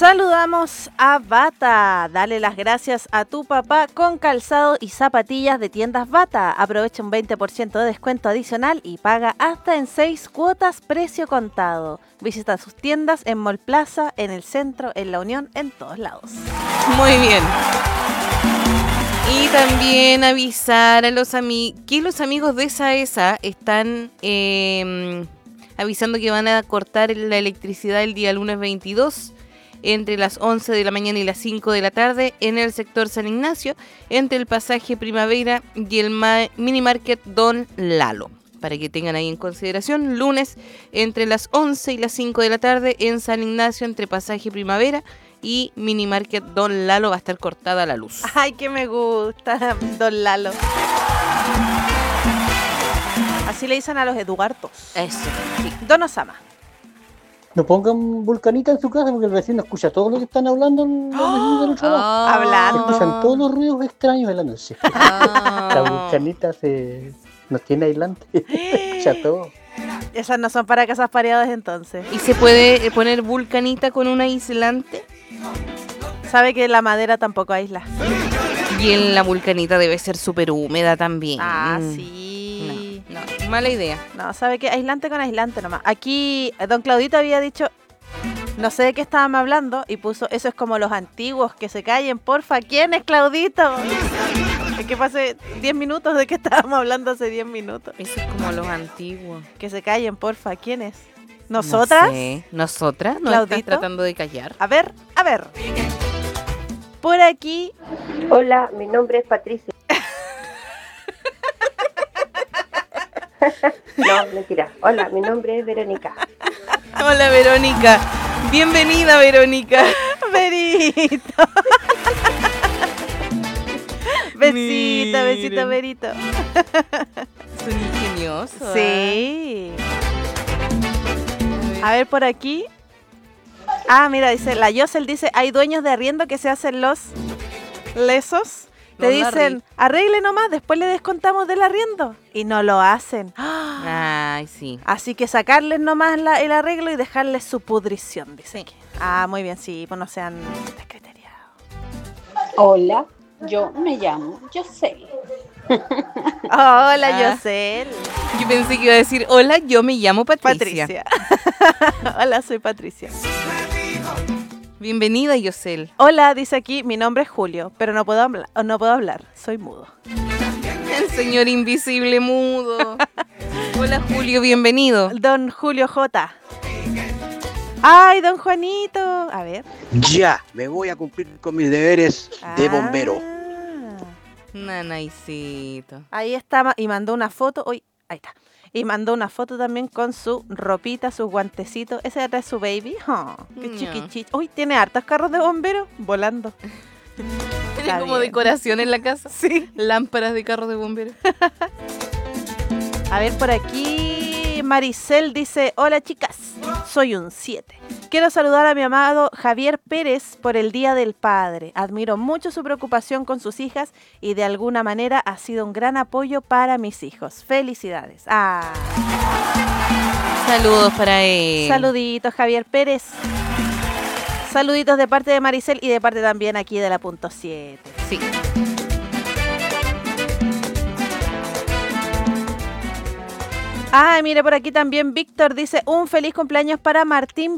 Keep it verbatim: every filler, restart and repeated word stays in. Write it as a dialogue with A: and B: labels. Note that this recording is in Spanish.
A: Saludamos a Bata. Dale las gracias a tu papá con calzado y zapatillas de tiendas Bata. Aprovecha un veinte por ciento de descuento adicional y paga hasta en seis cuotas precio contado. Visita sus tiendas en Mall Plaza, en el centro, en La Unión, en todos lados.
B: Muy bien. Y también avisar a los amigos que los amigos de Saesa están eh, avisando que van a cortar la electricidad el día lunes veintidós entre las once de la mañana y las cinco de la tarde en el sector San Ignacio, entre el pasaje Primavera y el ma- mini market Don Lalo. Para que tengan ahí en consideración, lunes entre las once y las cinco de la tarde en San Ignacio, entre pasaje Primavera y mini market Don Lalo, va a estar cortada la luz.
A: Ay, que me gusta, Don Lalo. Así le dicen a los Eduardos.
B: Eso, sí.
A: Don Osama.
C: No pongan Vulcanita en su casa porque el vecino escucha todo lo que están hablando los vecinos del otro lado.
B: Oh,
A: Hablando.
C: Escuchan todos los ruidos extraños de la noche.
B: oh.
C: La Vulcanita se no tiene aislante. Escucha todo.
A: Esas no son para casas pareadas entonces.
B: ¿Y se puede poner Vulcanita con un aislante?
A: Sabe que la madera tampoco aísla.
B: Y en la Vulcanita debe ser súper húmeda también.
A: Ah,
B: Mm.
A: sí.
B: No, no, mala idea.
A: No, sabe que aislante con aislante nomás. Aquí eh, don Claudito había dicho, no sé de qué estábamos hablando, y puso, eso es como los antiguos, que se callen, porfa. ¿Quién es Claudito? Es que pasé diez minutos de que estábamos hablando hace diez minutos.
B: Eso es como los antiguos.
A: Que se callen, porfa. ¿Quién es? ¿Nosotras?
B: No sé. ¿Nosotras? ¿No
A: ¿Claudito?
B: estás tratando de callar?
A: A ver, a ver. Por aquí.
D: Hola, mi nombre es Patricia. No, mentira. Hola, mi nombre es Verónica.
B: Hola, Verónica. Bienvenida, Verónica.
A: Verito. Besito,
B: Miren.
A: besito, Verito.
B: Son ingeniosos.
A: Sí. A ver, por aquí. Ah, mira, dice, la Yosel dice, hay dueños de arriendo que se hacen los lesos. Te
B: Los
A: dicen,
B: Larry.
A: arregle nomás, después le descontamos del arriendo. Y no lo hacen.
B: Ay, sí.
A: Así que sacarles nomás la- el arreglo y dejarles su pudrición, dice.
B: Sí.
A: Ah, muy bien, sí, pues no sean descriteriados.
E: Hola, yo me llamo Yosel.
A: Hola,
B: Ah.
A: Yosel.
B: Yo pensé que iba a decir, hola, yo me llamo Patricia.
A: Patricia. Hola, soy Patricia.
B: Bienvenida, Yosel.
A: Hola, dice aquí, mi nombre es Julio, pero no puedo, habla- no puedo hablar, soy mudo.
B: El señor invisible mudo. Hola, Julio, bienvenido.
A: Don Julio J. Ay, don Juanito. A ver.
F: Ya, me voy a cumplir con mis deberes de bombero.
A: Ah,
B: Nanaicito.
A: ahí está, ma- y mandó una foto. Uy, ahí está. Y mandó una foto también con su ropita, sus guantecitos. Ese de atrás es su baby. Oh, qué
B: Ya.
A: chiquichito. Uy, tiene hartos carros de bomberos volando.
B: Tiene
A: Está
B: como
A: bien.
B: decoración en la casa.
A: Sí.
B: Lámparas de carros de bomberos.
A: A ver, por aquí Maricel dice, hola chicas, soy un siete. Quiero saludar a mi amado Javier Pérez por el Día del Padre. Admiro mucho su preocupación con sus hijas y de alguna manera ha sido un gran apoyo para mis hijos. Felicidades. Ah,
B: Saludos para él.
A: saluditos Javier Pérez. Saluditos de parte de Maricel y de parte también aquí de la punto siete.
B: Sí.
A: Ah, mire, por aquí también Víctor dice, un feliz cumpleaños para Martín